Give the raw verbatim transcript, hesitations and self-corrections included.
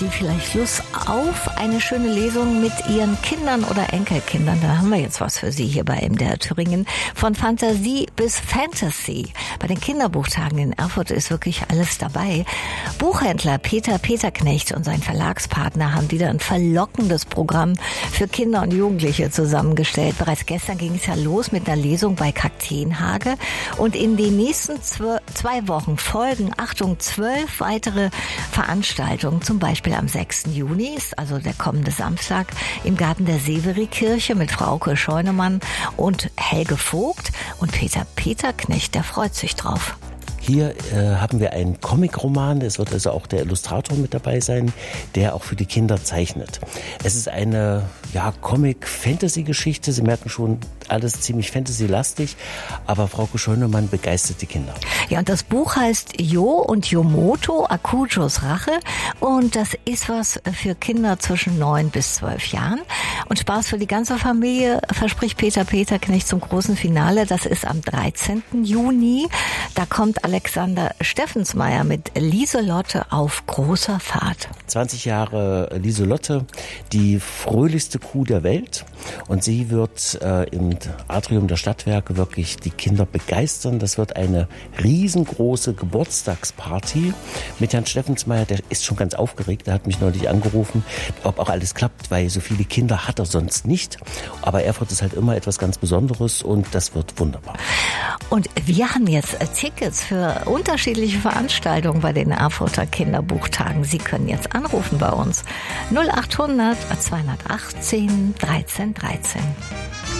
Sie vielleicht Lust auf eine schöne Lesung mit Ihren Kindern oder Enkelkindern? Da haben wir jetzt was für Sie hier bei M D R Thüringen. Von Fantasie bis Fantasy. Bei den Kinderbuchtagen in Erfurt ist wirklich alles dabei. Buchhändler Peter Peterknecht und sein Verlagspartner haben wieder ein verlockendes Programm für Kinder und Jugendliche zusammengestellt. Bereits gestern ging es ja los mit einer Lesung bei Kakteenhage. Und in den nächsten zwei Wochen folgen, Achtung, zwölf weitere Veranstaltungen. Zum Beispiel am sechsten Juni, also der kommende Samstag, im Garten der Severi-Kirche mit Frauke Scheunemann und Helge Vogt. Und Peter Peterknecht, der freut sich drauf. Hier äh, haben wir einen Comic-Roman, es wird also auch der Illustrator mit dabei sein, der auch für die Kinder zeichnet. Es ist eine ja, Comic-Fantasy-Geschichte, Sie merken schon, alles ziemlich Fantasy-lastig, aber Frauke Scheunemann begeistert die Kinder. Ja, und das Buch heißt Jo und Yomoto, Akujos Rache, und das ist was für Kinder zwischen neun bis zwölf Jahren. Und Spaß für die ganze Familie verspricht Peter Peterknecht zum großen Finale, das ist am dreizehnten Juni. Da kommt Alexander Steffensmeier mit Lieselotte auf großer Fahrt. zwanzig Jahre Lieselotte, die fröhlichste Kuh der Welt. Und sie wird äh, im Atrium der Stadtwerke wirklich die Kinder begeistern. Das wird eine riesengroße Geburtstagsparty mit Herrn Steffensmeier. Der ist schon ganz aufgeregt. Der hat mich neulich angerufen, ob auch alles klappt, weil so viele Kinder hat er sonst nicht. Aber Erfurt ist halt immer etwas ganz Besonderes und das wird wunderbar. Und wir haben jetzt Tickets für unterschiedliche Veranstaltungen bei den Erfurter Kinderbuchtagen. Sie können jetzt anrufen bei uns. null achthundert zweihundertachtzehn dreizehn dreizehn.